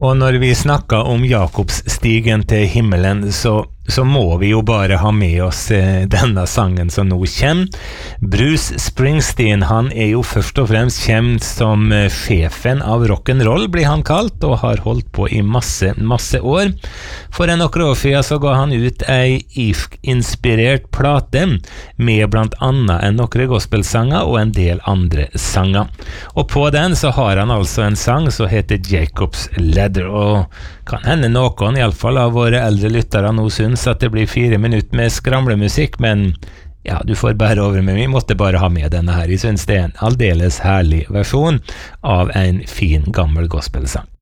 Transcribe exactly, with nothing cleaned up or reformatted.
Og når vi snakker om Jakobsstigen til himmelen, så, så må vi jo bare ha med oss eh, denne sangen som nå kommer. Bruce Springsteen, han er jo først og fremst kjent som eh, sjefen av rock'n'roll, blir han kalt, og har holdt på i masse, masse år. For en noen år siden så ga han ut ei irsk-inspirert plate med blant annet en noen gospelsanger og en del andre sanger. Og på den så har han altså en sang som heter Jacob's Ladder, og kan hende noen, i alle fall av våre eldre lyttere nå synes at det blir fire minutter med skramlemusikk, men ja, du får bære over, men vi måtte bare ha med denne her. Jeg synes det er en aldeles herlig versjon av en fin gammel gospelsang.